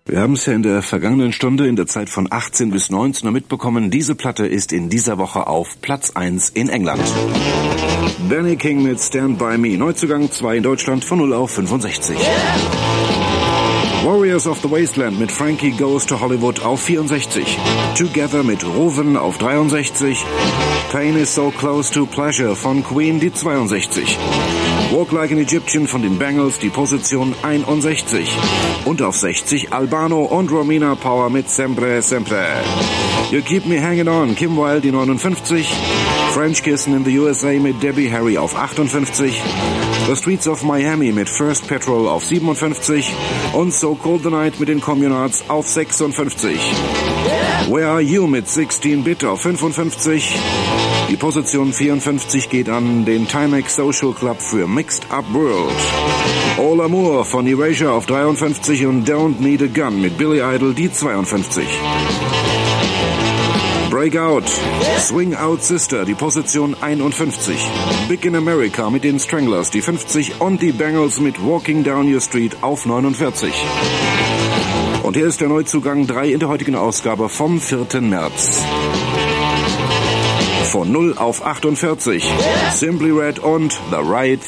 Wir haben es ja in der vergangenen Stunde in der Zeit von 18 bis 19 Uhr mitbekommen. Diese Platte ist in dieser Woche auf Platz 1 in England. Benny King mit Stand By Me. Neuzugang 2 in Deutschland von 0 auf 65. Warriors of the Wasteland mit Frankie Goes to Hollywood auf 64. Together mit Roven auf 63. Pain is so close to pleasure von Queen die 62. Walk Like an Egyptian von den Bangles die Position 61. Und auf 60 Albano und Romina Power mit Sempre Sempre. You Keep Me Hanging On, Kim Wilde die 59. French Kissin' in the USA mit Debbie Harry auf 58. The Streets of Miami mit First Petrol auf 57. Und So Cold the Night mit den Communards auf 56. Where Are You mit 16-Bit auf 55. Die Position 54 geht an den Timex Social Club für Mixed Up World. All Amour von Erasure auf 53 und Don't Need a Gun mit Billy Idol die 52. Breakout, Swing Out Sister, die Position 51. Big in America mit den Stranglers, die 50 und die Bangles mit Walking Down Your Street auf 49. Und hier ist der Neuzugang 3 in der heutigen Ausgabe vom 4. März. Von 0 auf 48. Simply Red und The Right